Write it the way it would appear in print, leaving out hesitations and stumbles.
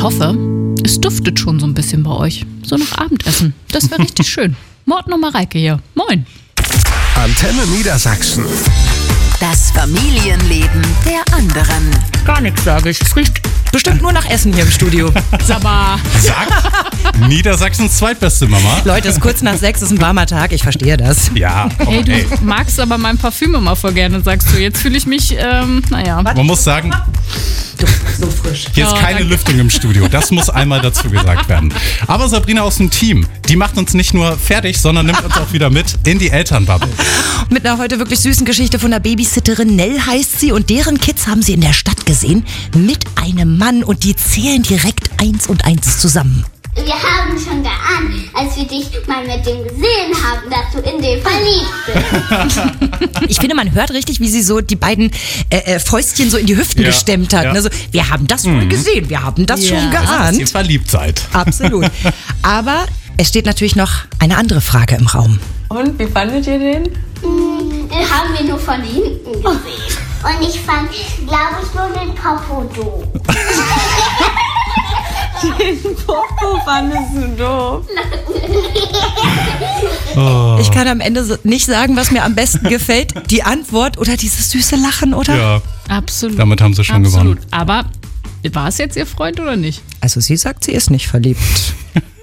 hoffe, es duftet schon so ein bisschen bei euch. So nach Abendessen. Das wäre richtig schön. Morten und Mareike hier. Moin. Antenne Niedersachsen. Das Familienleben der anderen. Gar nichts sage ich. Es riecht bestimmt nur nach Essen hier im Studio. Aber Sagt Niedersachsens zweitbeste Mama. Leute, es ist kurz nach 6, ist ein warmer Tag, ich verstehe das. Ja, hey, du magst aber mein Parfüm immer voll gerne, sagst du. Jetzt fühle ich mich, naja. Man muss sagen, So frisch. hier ist keine Lüftung im Studio. Das muss einmal dazu gesagt werden. Aber Sabrina aus dem Team, die macht uns nicht nur fertig, sondern nimmt uns auch wieder mit in die Elternbubble. Mit einer heute wirklich süßen Geschichte von der Babysitterin Nell heißt sie, und deren Kids haben sie in der Stadt gesehen mit einem Mann, und die zählen direkt 1 und 1 zusammen. Wir haben schon geahnt, als wir dich mal mit dem gesehen haben, dass du in den verliebt bist. Ich finde, man hört richtig, wie sie so die beiden Fäustchen so in die Hüften gestemmt hat. Ja. Also, wir haben das wohl gesehen, wir haben das schon Dass geahnt. ihr verliebt seid. Absolut. Aber es steht natürlich noch eine andere Frage im Raum. Und, wie fandet ihr den? Den haben wir nur von hinten gesehen. Und ich fand, glaube ich, nur den Popo doof. Den Popo fandest du doof. Ich kann am Ende nicht sagen, was mir am besten gefällt. Die Antwort oder dieses süße Lachen, oder? Ja, Absolut. damit haben sie schon gewonnen. Aber war es jetzt ihr Freund oder nicht? Also sie sagt, sie ist nicht verliebt.